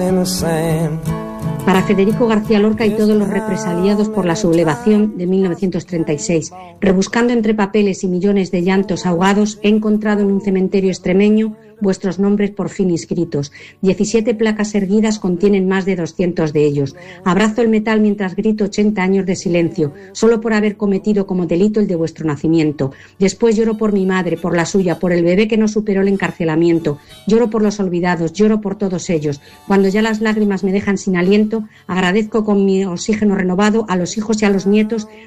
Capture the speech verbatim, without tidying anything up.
Para Federico García Lorca y todos los represaliados por la sublevación de mil novecientos treinta y seis, rebuscando entre papeles y millones de llantos ahogados, he encontrado en un cementerio extremeño vuestros nombres por fin inscritos. diecisiete placas erguidas contienen más de doscientos de ellos. Abrazo el metal mientras grito ochenta años de silencio, solo por haber cometido como delito el de vuestro nacimiento. Después lloro por mi madre, por la suya, por el bebé que no superó el encarcelamiento. Lloro por los olvidados, lloro por todos ellos. Cuando ya las lágrimas me dejan sin aliento, agradezco con mi oxígeno renovado a los hijos y a los nietos